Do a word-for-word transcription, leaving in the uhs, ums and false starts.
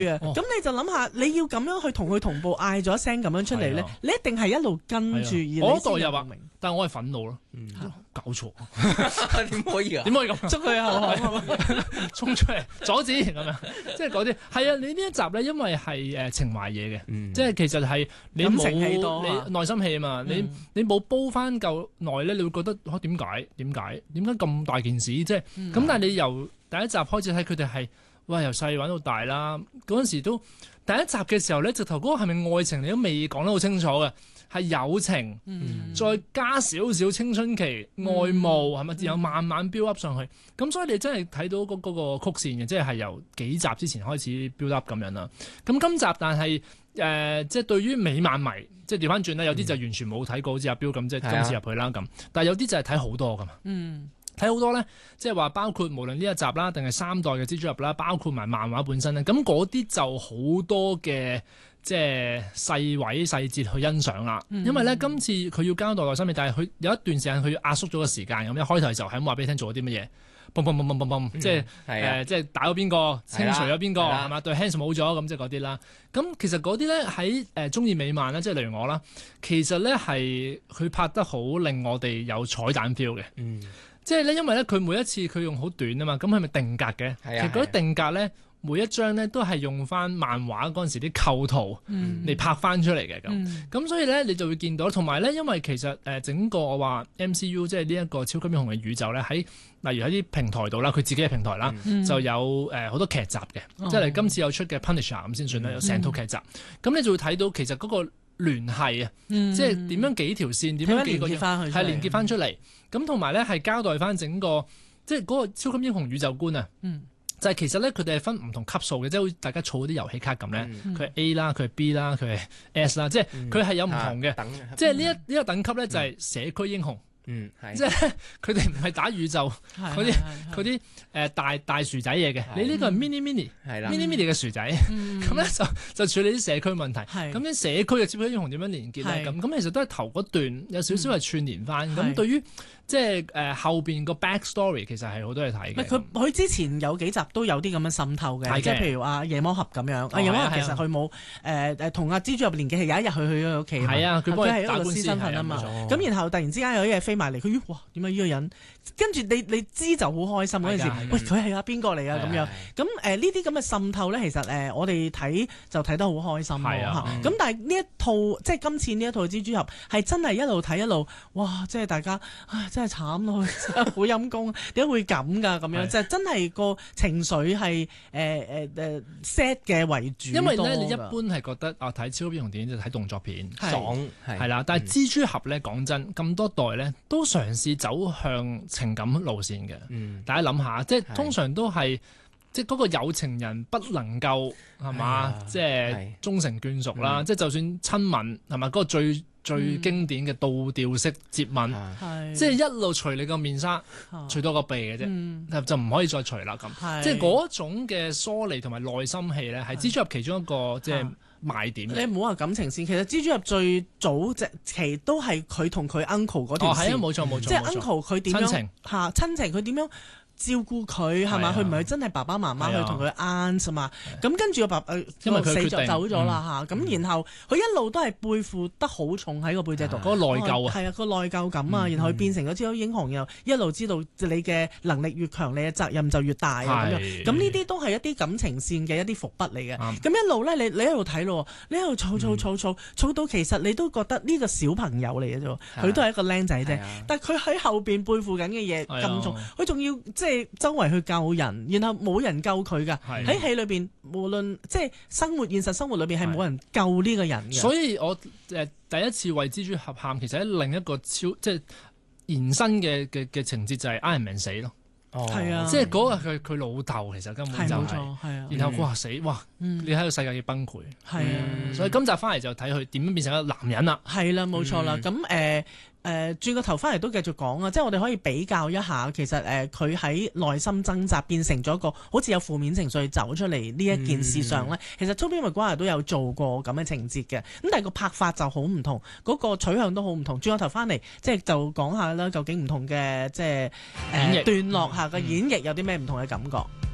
咁、哦、你就諗下，你要咁樣去同佢同步嗌咗聲咁樣出嚟咧，你一定係一路跟住而你我代入啊， 明但係我係憤怒咯， 嗯、 搞錯， 點可以啊？ 點可以咁捉佢後巷， 衝出嚟阻止咁樣，即係嗰啲係啊！你呢一集咧，因為係誒情懷嘢嘅，嗯、即係其實係你冇你內心戲啊嘛，嗯、你你冇煲翻夠耐咧，你會覺得嚇點解點解點解咁大件事？即係咁，嗯、但係你由第一集開始睇佢哋係。哇！由細玩到大啦，嗰陣時都第一集嘅時候咧，直頭嗰個係咪愛情你都未講得好清楚嘅，係友情，嗯、再加少少青春期愛慕係咪？然後慢慢 build up 上去，咁、嗯、所以你真係睇到嗰嗰個曲線嘅，即係係由幾集之前開始 build up 咁樣啦。咁今集但係誒、呃，即係對於美漫迷，即係調翻轉啦，有啲就完全冇睇過，好似阿標咁，即係今次入去啦咁。嗯、但係有啲就係睇好多噶嘛。嗯。睇好多咧，即係話包括無論呢一集啦，定係三代嘅蜘蛛俠啦，包括埋漫畫本身咧，咁嗰啲就好多嘅即係細位細節去欣賞啦。嗯、因為咧今次佢要交代內心嘅，但係佢有一段時間佢要壓縮咗個時間咁，一開頭就係咁話俾你聽做咗啲乜嘢，嘣嘣嘣嘣嘣嘣，即係誒即係打咗邊個，清除咗邊個係嘛，對 Hands 冇咗咁即係嗰啲啦。咁其實嗰啲咧喺誒中意美漫咧，即係例如我啦，其實咧係佢拍得好令我哋有彩蛋 feel 嘅。嗯即係咧，因為咧佢每一次佢用好短啊嘛，咁係咪定格嘅？其實嗰啲定格咧，每一張咧都係用翻漫畫嗰陣時啲構圖嚟拍翻出嚟嘅咁。咁、嗯、所以咧，你就會見到，同埋咧，因為其實誒整個我話 M C U 即係呢一個超級英雄嘅宇宙咧，喺例如喺啲平台度啦，佢自己嘅平台啦，嗯、就有誒好多劇集嘅，嗯、即係你今次有出嘅 Punisher 咁先算啦，有成套劇集。咁、嗯、你就會睇到其實嗰、嗰個。聯繫啊，嗯、即係點樣幾條線，點樣幾個係連結翻出嚟，咁同埋咧係交代翻整個即係嗰個超級英雄宇宙觀啊，嗯、就係其實咧佢哋係分唔同級數嘅，即係好似大家儲嗰啲遊戲卡咁咧，佢係、嗯、A 啦，佢係 B 啦，佢係 S 啦，即係佢係有唔同嘅，嗯、即係呢一呢個等級咧就係社區英雄。嗯，即係佢哋唔係打宇宙嗰啲嗰啲誒大大薯仔嘢嘅，你呢個係 mini mini 係啦 mini mini 嘅薯仔，咁咧就就處理啲社區問題。咁啲社區嘅超級英雄點樣連結咧？咁咁其實都係頭嗰段有少少係串連翻。咁對於即係誒後邊個 back story 其實係好多嘢睇嘅。 佢佢之前有幾集都有啲咁樣滲透嘅，即係譬如話夜魔俠咁樣。阿夜魔俠其實佢冇誒誒同阿蜘蛛俠連結，係有一日佢去咗屋企， 係啊，佢係一個律師身份啊嘛。咁然後突然之間有啲嘢飛埋嚟，佢哇點解呢個人？跟住你你知就好開心嗰陣時，喂佢係啊邊個嚟啊咁樣？咁誒呢啲咁嘅滲透咧，其實誒我哋睇就睇得好開心咯嚇。咁但係呢一套即係今次呢一套蜘蛛俠係真係一路睇一路，哇！即係大家唉真係慘咯，好陰公，點解會咁㗎？咁樣就真係個情緒係誒誒誒 sad 嘅為主。 因為咧你一般係覺得啊睇超級英雄電影就睇動作片爽係啦，但係蜘蛛俠咧講真咁多代咧都嘗試走向情感路線嘅，嗯、大家諗下，即係通常都係即係嗰個有情人不能夠係嘛，即係終成眷屬啦，即係、嗯、就算親吻係嘛，嗰、嗰個最、嗯、最經典嘅倒吊式接吻，嗯、即係一路除你個面紗，除到個鼻嘅啫，嗯、就唔可以再除啦咁，嗯、即係嗰種嘅疏離同埋內心戲咧，係蜘蛛俠其中一個即係。賣點， 你唔好話感情線，其實蜘蛛俠最早隻期都係佢同佢 uncle 嗰條線， 哦係啊，冇錯冇錯， 即係 uncle 佢點樣嚇親情，佢點樣照顧佢係嘛？佢唔係真係爸爸媽媽去同佢 aunt 啊嘛。咁跟住個爸誒因為佢死咗走咗啦嚇。咁然後佢一路都係背負得好重喺個背脊度， 嗰個內疚啊， 係啊個內疚感啊。然後佢變成咗超級英雄，又一路知道你嘅能力越強，你嘅責任就越大啊咁樣。咁呢啲都係一啲感情線嘅一啲伏筆嚟嘅。咁一路咧，你你一路睇咯，你一路儲儲儲儲儲到其實你都覺得呢個小朋友嚟嘅啫，佢都係一個僆仔啫。但係佢喺後邊背負緊嘅嘢咁重，佢仲要即係周圍去救人，然後冇人救佢㗎。喺戲裏邊，無論即係生活現實生活裏邊係冇人救呢個人嘅。 所以我誒第一次為蜘蛛俠喊，其實喺另一個超即係延伸嘅嘅嘅情節就係 Iron Man 死咯。哦，係啊，即係嗰個佢佢老豆其實根本就係、是，啊、然後佢話死，哇！嗯、你喺個世界要崩潰，係啊，嗯、所以今集翻嚟就睇佢點樣變成一個男人啦。係啦、啊，冇錯啦。咁誒、嗯。誒、呃、轉個頭翻嚟都繼續講啊，即係我哋可以比較一下，其實誒佢喺內心掙扎變成咗一個好似有負面情緒走出嚟呢一件事上咧，嗯、其實 Tobey Maguire 都有做過咁嘅情節嘅，咁但係個拍法就好唔同，嗰、那個取向都好唔同。轉個頭翻嚟，即係就講下啦，究竟唔同嘅即係誒、呃、段落下嘅演繹有啲咩唔同嘅感覺。